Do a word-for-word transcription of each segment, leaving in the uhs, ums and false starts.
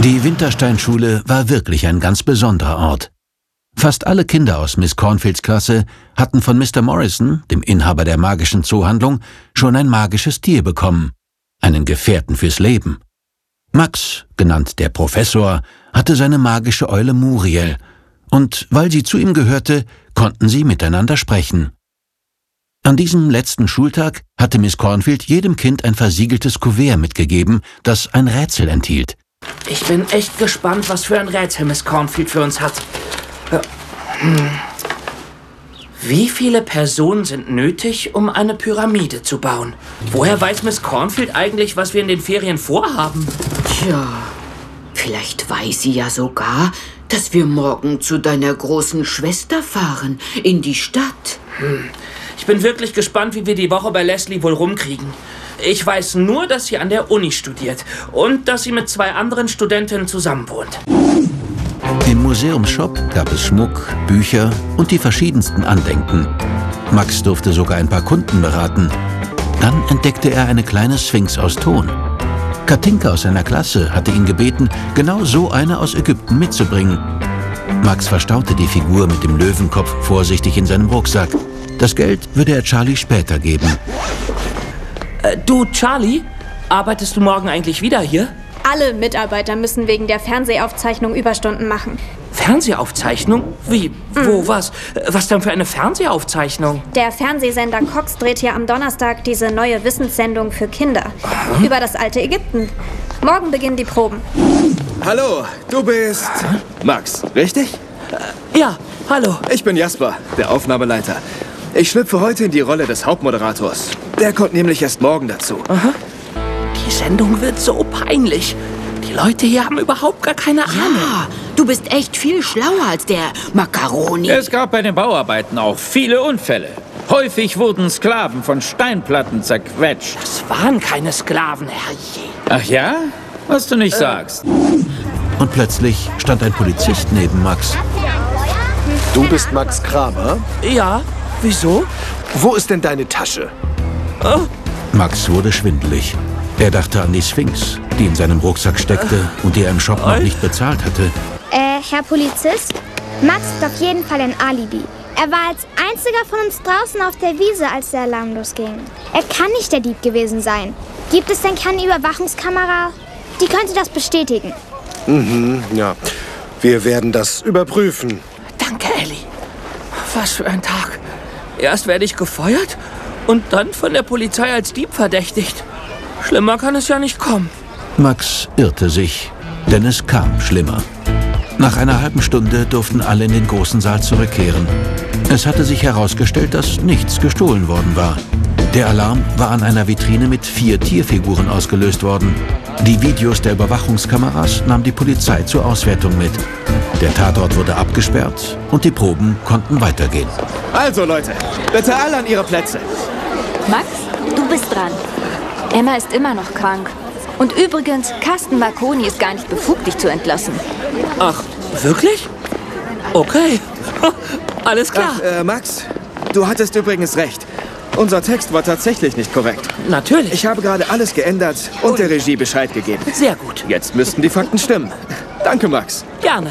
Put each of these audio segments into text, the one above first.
Die Wintersteinschule war wirklich ein ganz besonderer Ort. Fast alle Kinder aus Miss Cornfields Klasse hatten von Mister Morrison, dem Inhaber der magischen Zoohandlung, schon ein magisches Tier bekommen, einen Gefährten fürs Leben. Max, genannt der Professor, hatte seine magische Eule Muriel, und weil sie zu ihm gehörte, konnten sie miteinander sprechen. An diesem letzten Schultag hatte Miss Cornfield jedem Kind ein versiegeltes Kuvert mitgegeben, das ein Rätsel enthielt. Ich bin echt gespannt, was für ein Rätsel Miss Cornfield für uns hat. Hm. Wie viele Personen sind nötig, um eine Pyramide zu bauen? Woher weiß Miss Cornfield eigentlich, was wir in den Ferien vorhaben? Tja, vielleicht weiß sie ja sogar, dass wir morgen zu deiner großen Schwester fahren, in die Stadt. Hm. Ich bin wirklich gespannt, wie wir die Woche bei Leslie wohl rumkriegen. Ich weiß nur, dass sie an der Uni studiert und dass sie mit zwei anderen Studentinnen zusammenwohnt. Im Museumsshop gab es Schmuck, Bücher und die verschiedensten Andenken. Max durfte sogar ein paar Kunden beraten. Dann entdeckte er eine kleine Sphinx aus Ton. Katinka aus seiner Klasse hatte ihn gebeten, genau so eine aus Ägypten mitzubringen. Max verstaute die Figur mit dem Löwenkopf vorsichtig in seinem Rucksack. Das Geld würde er Charlie später geben. Äh, du, Charlie, arbeitest du morgen eigentlich wieder hier? Alle Mitarbeiter müssen wegen der Fernsehaufzeichnung Überstunden machen. Fernsehaufzeichnung? Wie? Mhm. Wo? Was? Was denn für eine Fernsehaufzeichnung? Der Fernsehsender Cox dreht hier am Donnerstag diese neue Wissenssendung für Kinder. Aha. Über das alte Ägypten. Morgen beginnen die Proben. Hallo, du bist Max, richtig? Äh, ja, hallo. Ich bin Jasper, der Aufnahmeleiter. Ich schlüpfe heute in die Rolle des Hauptmoderators. Der kommt nämlich erst morgen dazu. Aha. Die Sendung wird so peinlich. Die Leute hier haben überhaupt gar keine Ahnung. Ja, du bist echt viel schlauer als der Macaroni. Es gab bei den Bauarbeiten auch viele Unfälle. Häufig wurden Sklaven von Steinplatten zerquetscht. Das waren keine Sklaven, herrje. Ach ja? Was du nicht äh. sagst. Und plötzlich stand ein Polizist neben Max. Du bist Max Kramer? Ja, wieso? Wo ist denn deine Tasche? Oh. Max wurde schwindelig. Er dachte an die Sphinx, die in seinem Rucksack steckte und die er im Shop noch nicht bezahlt hatte. Äh, Herr Polizist? Max ist auf jeden Fall ein Alibi. Er war als einziger von uns draußen auf der Wiese, als der Alarm losging. Er kann nicht der Dieb gewesen sein. Gibt es denn keine Überwachungskamera? Die könnte das bestätigen. Mhm, ja. Wir werden das überprüfen. Danke, Ellie. Was für ein Tag. Erst werde ich gefeuert und dann von der Polizei als Dieb verdächtigt. Schlimmer kann es ja nicht kommen. Max irrte sich, denn es kam schlimmer. Nach einer halben Stunde durften alle in den großen Saal zurückkehren. Es hatte sich herausgestellt, dass nichts gestohlen worden war. Der Alarm war an einer Vitrine mit vier Tierfiguren ausgelöst worden. Die Videos der Überwachungskameras nahm die Polizei zur Auswertung mit. Der Tatort wurde abgesperrt und die Proben konnten weitergehen. Also Leute, bitte alle an ihre Plätze. Max, du bist dran. Emma ist immer noch krank. Und übrigens, Carsten Marconi ist gar nicht befugt, dich zu entlassen. Ach, wirklich? Okay. Alles klar. Ach, äh, Max, du hattest übrigens recht. Unser Text war tatsächlich nicht korrekt. Natürlich. Ich habe gerade alles geändert und der Regie Bescheid gegeben. Sehr gut. Jetzt müssten die Fakten stimmen. Danke, Max. Gerne.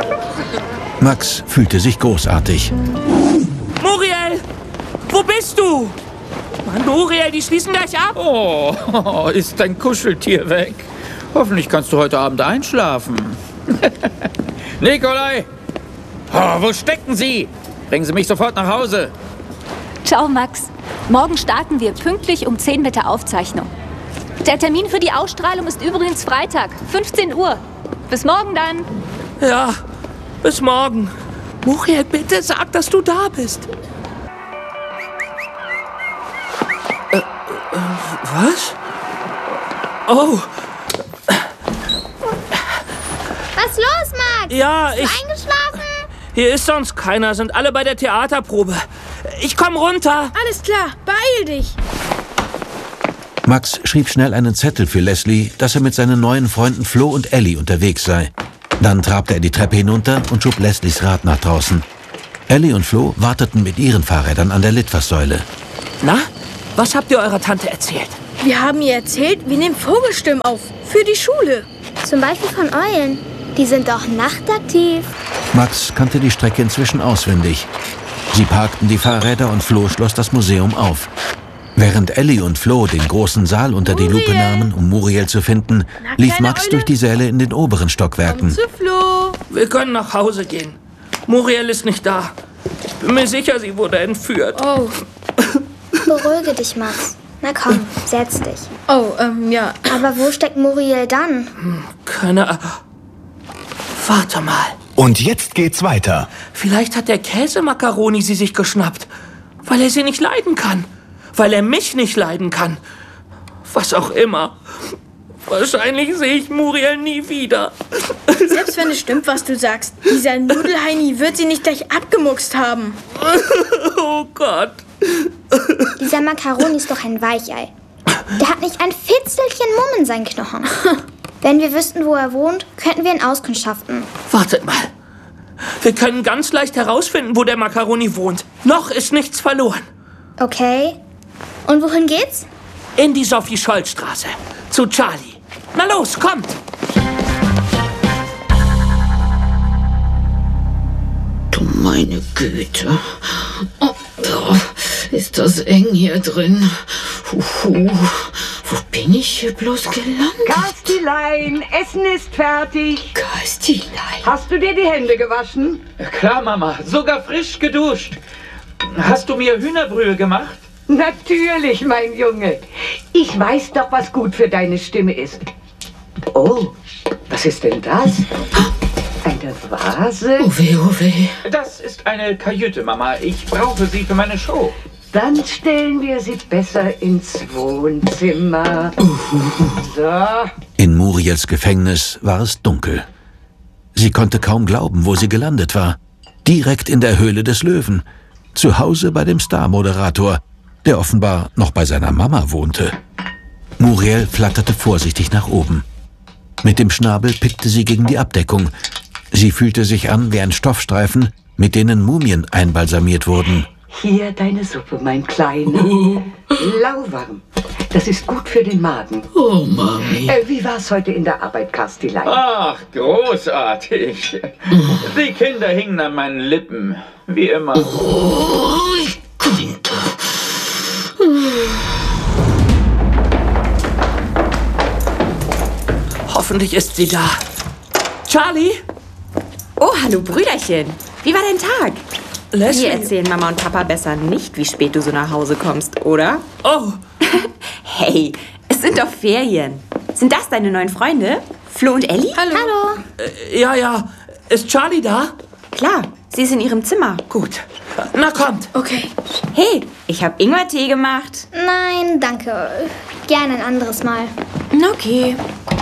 Max fühlte sich großartig. Muriel, wo bist du? Mann, Muriel, die schließen gleich ab. Oh, ist dein Kuscheltier weg? Hoffentlich kannst du heute Abend einschlafen. Nikolai! Oh, wo stecken Sie? Bringen Sie mich sofort nach Hause. Ciao, Max. Morgen starten wir pünktlich um zehn mit der Aufzeichnung. Der Termin für die Ausstrahlung ist übrigens Freitag, fünfzehn Uhr. Bis morgen dann. Ja, bis morgen. Muriel, bitte sag, dass du da bist. Äh, äh, was? Oh. Was los, Max? Ja, ich... Bist du eingeschlafen? Hier ist sonst keiner, sind alle bei der Theaterprobe. Ich komm runter. Alles klar, beeil dich. Max schrieb schnell einen Zettel für Leslie, dass er mit seinen neuen Freunden Flo und Ellie unterwegs sei. Dann trabte er die Treppe hinunter und schob Leslies Rad nach draußen. Ellie und Flo warteten mit ihren Fahrrädern an der Litfaßsäule. Na, was habt ihr eurer Tante erzählt? Wir haben ihr erzählt, wir nehmen Vogelstimmen auf. Für die Schule. Zum Beispiel von Eulen. Die sind doch nachtaktiv. Max kannte die Strecke inzwischen auswendig. Sie parkten die Fahrräder und Flo schloss das Museum auf. Während Ellie und Flo den großen Saal unter die Lupe nahmen, um Muriel zu finden, lief Max durch die Säle in den oberen Stockwerken. Zu Flo. Wir können nach Hause gehen. Muriel ist nicht da. Ich bin mir sicher, sie wurde entführt. Oh. Beruhige dich, Max. Na komm, setz dich. Oh, ähm, ja. Aber wo steckt Muriel dann? Keine Ahnung. Warte mal. Und jetzt geht's weiter. Vielleicht hat der Käsemakaroni sie sich geschnappt, weil er sie nicht leiden kann. Weil er mich nicht leiden kann. Was auch immer. Wahrscheinlich sehe ich Muriel nie wieder. Selbst wenn es stimmt, was du sagst, dieser Nudelheini wird sie nicht gleich abgemuckst haben. Oh Gott. Dieser Makaroni ist doch ein Weichei. Der hat nicht ein Fitzelchen Mumm in seinen Knochen. Wenn wir wüssten, wo er wohnt, könnten wir ihn auskundschaften. Wartet mal. Wir können ganz leicht herausfinden, wo der Makaroni wohnt. Noch ist nichts verloren. Okay. Und wohin geht's? In die Sophie-Scholl-Straße. Zu Charlie. Na los, kommt! Du meine Güte. Oh, oh, ist das eng hier drin. Huhu. Wo bin ich hier bloß gelandet? Kastilein, Essen ist fertig. Kastilein. Hast du dir die Hände gewaschen? Klar, Mama. Sogar frisch geduscht. Hast du mir Hühnerbrühe gemacht? Natürlich, mein Junge. Ich weiß doch, was gut für deine Stimme ist. Oh, was ist denn das? Eine Vase? Oh weh, oh weh. Das ist eine Kajüte, Mama. Ich brauche sie für meine Show. Dann stellen wir sie besser ins Wohnzimmer. So. In Muriels Gefängnis war es dunkel. Sie konnte kaum glauben, wo sie gelandet war. Direkt in der Höhle des Löwen. Zu Hause bei dem Star-Moderator, der offenbar noch bei seiner Mama wohnte. Muriel flatterte vorsichtig nach oben. Mit dem Schnabel pickte sie gegen die Abdeckung. Sie fühlte sich an wie ein Stoffstreifen, mit denen Mumien einbalsamiert wurden. Hier deine Suppe, mein Kleiner. Lauwarm. Das ist gut für den Magen. Oh, Mami. Äh, wie war's heute in der Arbeit, Kastilein? Ach, großartig. Die Kinder hingen an meinen Lippen. Wie immer. Oh, ich könnte. Hoffentlich ist sie da. Charlie? Oh, hallo Brüderchen. Wie war dein Tag? Leslie? Wir erzählen Mama und Papa besser nicht, wie spät du so nach Hause kommst, oder? Oh. Hey, es sind doch Ferien. Sind das deine neuen Freunde? Flo und Ellie? Hallo. Hallo. Äh, ja, ja. Ist Charlie da? Klar, sie ist in ihrem Zimmer. Gut. Na, kommt. Okay. Hey, ich habe Ingwertee gemacht. Nein, danke. Gerne ein anderes Mal. Okay.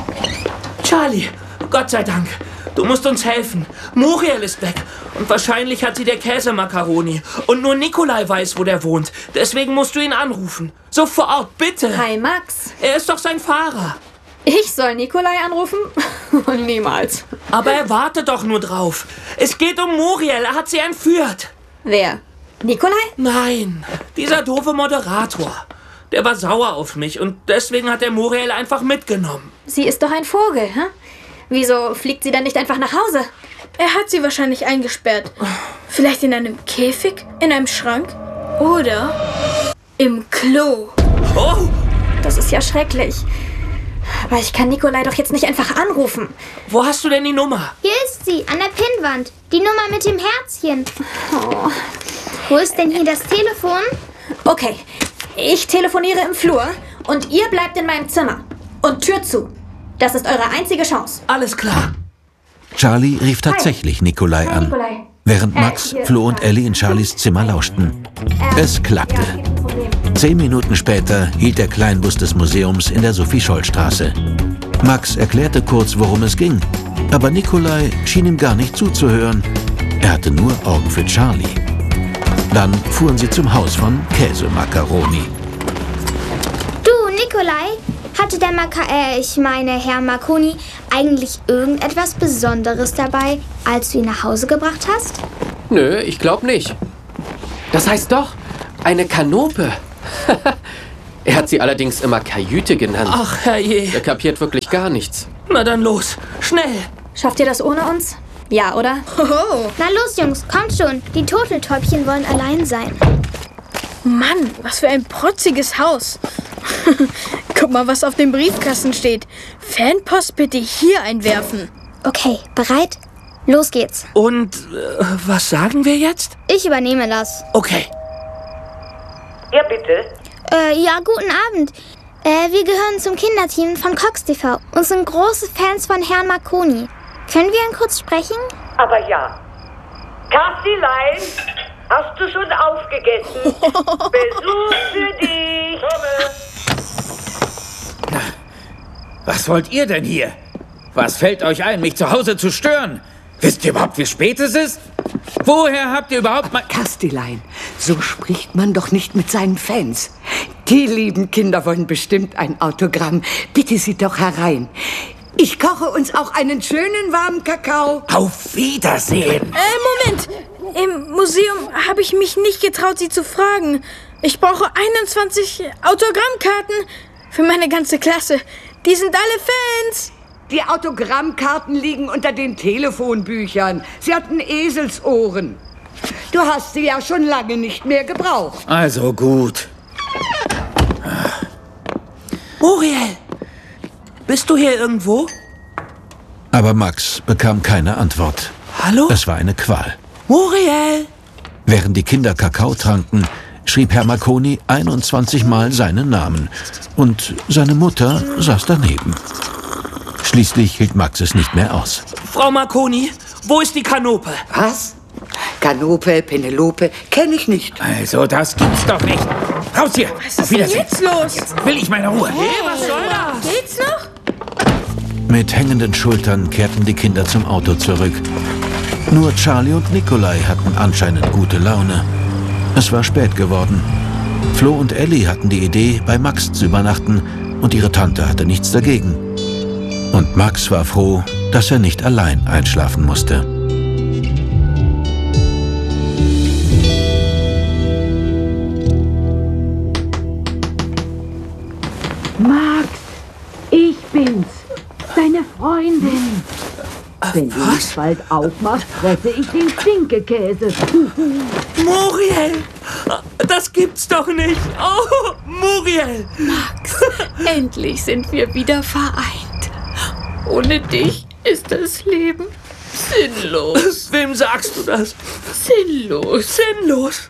Charlie, Gott sei Dank. Du musst uns helfen. Muriel ist weg. Und wahrscheinlich hat sie der Käsemakaroni. Und nur Nikolai weiß, wo der wohnt. Deswegen musst du ihn anrufen. Sofort, bitte. Hi, Max. Er ist doch sein Fahrer. Ich soll Nikolai anrufen? Niemals. Aber er wartet doch nur drauf. Es geht um Muriel. Er hat sie entführt. Wer? Nikolai? Nein, dieser doofe Moderator. Der war sauer auf mich und deswegen hat er Muriel einfach mitgenommen. Sie ist doch ein Vogel, hä? Wieso fliegt sie dann nicht einfach nach Hause? Er hat sie wahrscheinlich eingesperrt. Vielleicht in einem Käfig, in einem Schrank oder im Klo. Oh! Das ist ja schrecklich. Aber ich kann Nikolai doch jetzt nicht einfach anrufen. Wo hast du denn die Nummer? Hier ist sie, an der Pinnwand. Die Nummer mit dem Herzchen. Oh. Wo ist denn hier das Telefon? Okay, ich telefoniere im Flur und ihr bleibt in meinem Zimmer. Und Tür zu. Das ist eure einzige Chance. Alles klar. Charlie rief tatsächlich Nikolai Hi, an, Nikolai. während Max, Flo und Ellie in Charlies Zimmer lauschten. Es klappte. Zehn Minuten später hielt der Kleinbus des Museums in der Sophie-Scholl-Straße. Max erklärte kurz, worum es ging, aber Nikolai schien ihm gar nicht zuzuhören. Er hatte nur Augen für Charlie. Dann fuhren sie zum Haus von Käsemakaroni. Du, Nikolai, hatte der Maka... Äh, ich meine, Herr Marconi eigentlich irgendetwas Besonderes dabei, als du ihn nach Hause gebracht hast? Nö, ich glaub nicht. Das heißt doch, eine Kanope. Er hat sie allerdings immer Kajüte genannt. Ach, herrje. Er kapiert wirklich gar nichts. Na dann los, schnell. Schafft ihr das ohne uns? Ja, oder? Hoho. Na los, Jungs, kommt schon. Die Turteltäubchen wollen allein sein. Mann, was für ein protziges Haus. Guck mal, was auf dem Briefkasten steht. Fanpost bitte hier einwerfen. Okay, bereit? Los geht's. Und äh, was sagen wir jetzt? Ich übernehme das. Okay. Ja, bitte. Äh, ja, guten Abend. Äh, wir gehören zum Kinderteam von Cox T V und sind große Fans von Herrn Marconi. Können wir ihn kurz sprechen? Aber ja. Kastilein, hast du schon aufgegessen? Besuch für dich. Na, was wollt ihr denn hier? Was fällt euch ein, mich zu Hause zu stören? Wisst ihr überhaupt, wie spät es ist? Woher habt ihr überhaupt mal... Kastilein, so spricht man doch nicht mit seinen Fans. Die lieben Kinder wollen bestimmt ein Autogramm. Bitte sie doch herein. Ich koche uns auch einen schönen warmen Kakao. Auf Wiedersehen. Äh, Moment. Im Museum habe ich mich nicht getraut, sie zu fragen. Ich brauche einundzwanzig Autogrammkarten für meine ganze Klasse. Die sind alle Fans. Die Autogrammkarten liegen unter den Telefonbüchern. Sie hatten Eselsohren. Du hast sie ja schon lange nicht mehr gebraucht. Also gut. Muriel, bist du hier irgendwo? Aber Max bekam keine Antwort. Hallo? Es war eine Qual. Muriel! Während die Kinder Kakao tranken, schrieb Herr Marconi einundzwanzig Mal seinen Namen. Und seine Mutter saß daneben. Schließlich hielt Max es nicht mehr aus. Frau Marconi, wo ist die Kanope? Was? Kanope, Penelope, kenne ich nicht. Also, das gibt's doch nicht. Raus hier! Was ist denn jetzt los? Jetzt will ich meine Ruhe. Hey, was soll das? Geht's noch? Mit hängenden Schultern kehrten die Kinder zum Auto zurück. Nur Charlie und Nikolai hatten anscheinend gute Laune. Es war spät geworden. Flo und Ellie hatten die Idee, bei Max zu übernachten, und ihre Tante hatte nichts dagegen. Und Max war froh, dass er nicht allein einschlafen musste. Max, ich bin's, deine Freundin. Wenn du Was? dich bald aufmachst, fresse ich den Stinkekäse. Muriel! Das gibt's doch nicht! Oh, Muriel! Max, endlich sind wir wieder vereint. Ohne dich ist das Leben sinnlos. Wem sagst du das? Sinnlos. Sinnlos?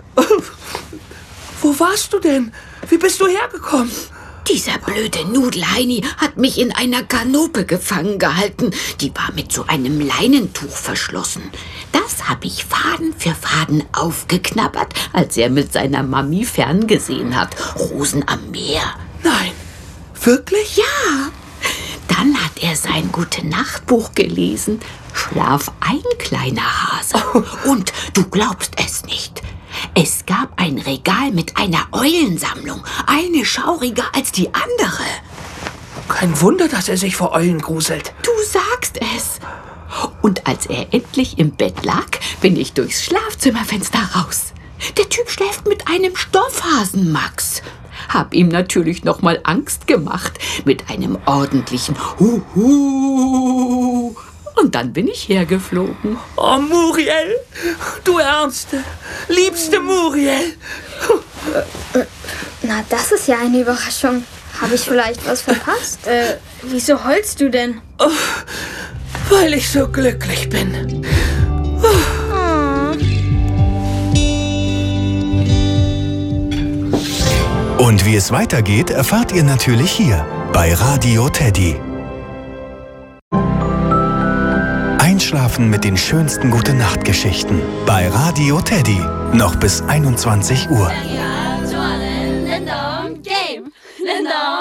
Wo warst du denn? Wie bist du hergekommen? Dieser blöde Nudelheini hat mich in einer Kanope gefangen gehalten. Die war mit so einem Leinentuch verschlossen. Das habe ich Faden für Faden aufgeknabbert, als er mit seiner Mami ferngesehen hat. Rosen am Meer. Nein. Wirklich? Ja. Dann hat er sein Gute-Nacht-Buch gelesen. Schlaf ein, kleiner Hase. Und du glaubst es nicht. Es gab ein Regal mit einer Eulensammlung. Eine schauriger als die andere. Kein Wunder, dass er sich vor Eulen gruselt. Du sagst es. Und als er endlich im Bett lag, bin ich durchs Schlafzimmerfenster raus. Der Typ schläft mit einem Stoffhasen, Max. Hab ihm natürlich noch mal Angst gemacht mit einem ordentlichen Huhu. Und dann bin ich hergeflogen. Oh, Muriel, du ärmste, liebste Muriel. Na, das ist ja eine Überraschung. Habe ich vielleicht was verpasst? Äh, wieso heulst du denn? Oh, weil ich so glücklich bin. Oh. Und wie es weitergeht, erfahrt ihr natürlich hier bei Radio Teddy. Einschlafen mit den schönsten Gute-Nacht-Geschichten bei Radio Teddy. Noch bis einundzwanzig Uhr.